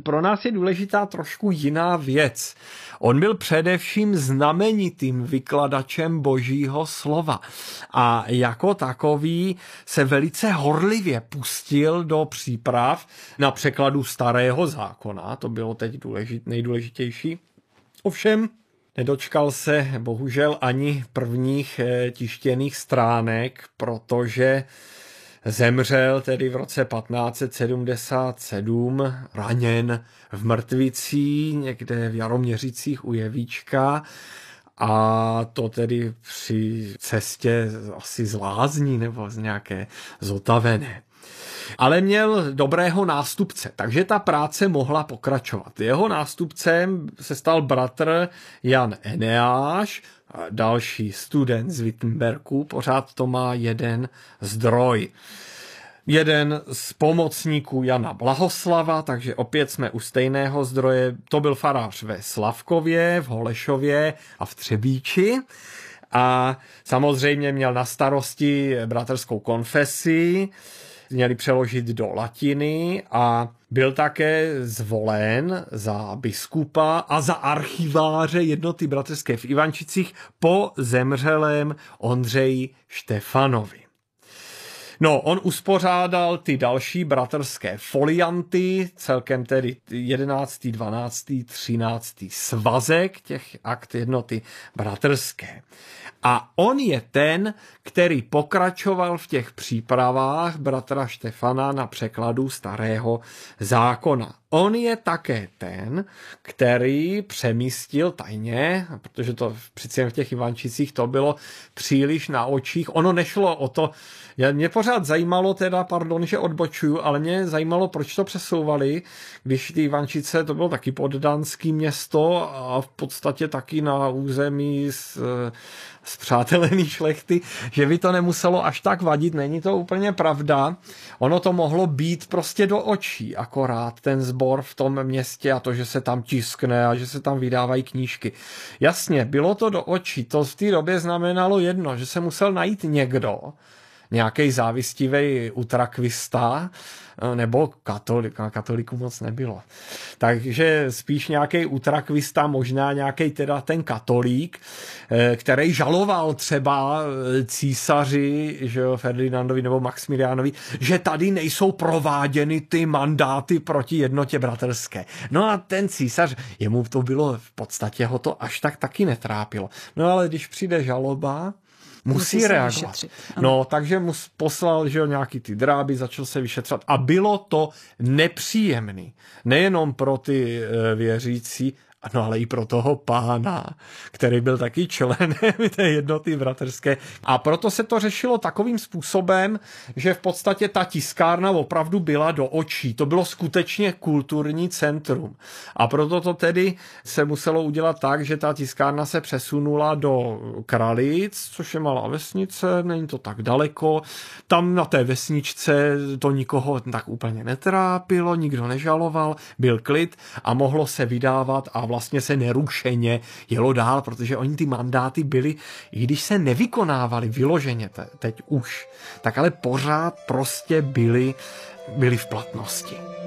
pro nás je důležitá trošku jiná věc. On byl především znamenitým vykladačem Božího slova a jako takový se velice horlivě pustil do příprav na překladu Starého zákona, to bylo teď nejdůležitější. Ovšem nedočkal se bohužel ani prvních tištěných stránek, protože zemřel tedy v roce 1577 raněn v Mrtvicí, někde v Jaroměřicích u Jevíčka, a to tedy při cestě asi z lázní nebo z nějaké zotavené. Ale měl dobrého nástupce, takže ta práce mohla pokračovat. Jeho nástupcem se stal bratr Jan Eneáš, další student z Wittenbergu, pořád to má jeden zdroj. Jeden z pomocníků Jana Blahoslava, takže opět jsme u stejného zdroje, to byl farář ve Slavkově, v Holešově a v Třebíči. A samozřejmě měl na starosti bratrskou konfesi, měli přeložit do latiny a byl také zvolen za biskupa a za archiváře jednoty bratrské v Ivančicích po zemřelém Ondřeji Štefanovi. No, on uspořádal ty další bratrské folianty, celkem tedy 11., 12., 13. svazek těch akt jednoty bratrské. A on je ten, který pokračoval v těch přípravách bratra Štefana na překladu Starého zákona. On je také ten, který přemístil tajně, protože to přeci v těch Ivančicích to bylo příliš na očích. Ono nešlo o to, mě pořád zajímalo teda, pardon, že odbočuju, ale mě zajímalo, proč to přesouvali, když ty Ivančice, to bylo taky poddánský město a v podstatě taky na území spřátelený šlechty, že by to nemuselo až tak vadit, není to úplně pravda. Ono to mohlo být prostě do očí, akorát ten sbor v tom městě a to, že se tam tiskne a že se tam vydávají knížky. Jasně, bylo to do očí, to v té době znamenalo jedno, že se musel najít někdo, nějaký závistivý utrakvista, nebo katolíků moc nebylo. Takže spíš nějaký utrakvista, možná nějaký teda ten katolík, který žaloval třeba císaři, že Ferdinandovi nebo Maximiliánovi, že tady nejsou prováděny ty mandáty proti jednotě bratrské. No a ten císař, jemu to bylo v podstatě, ho to až tak taky netrápilo. No ale když přijde žaloba, musí reagovat. No, takže mu poslal, že nějaký ty dráby, začal se vyšetřovat a bylo to nepříjemný. Nejenom pro ty věřící, no ale i pro toho pána, který byl taky členem té jednoty bratrské. A proto se to řešilo takovým způsobem, že v podstatě ta tiskárna opravdu byla do očí. To bylo skutečně kulturní centrum. A proto to tedy se muselo udělat tak, že ta tiskárna se přesunula do Kralic, což je malá vesnice, není to tak daleko. Tam na té vesničce to nikoho tak úplně netrápilo, nikdo nežaloval, byl klid a mohlo se vydávat a vlastně se nerušeně jelo dál, protože oni ty mandáty byly, i když se nevykonávali vyloženě teď už, tak ale pořád prostě byly v platnosti.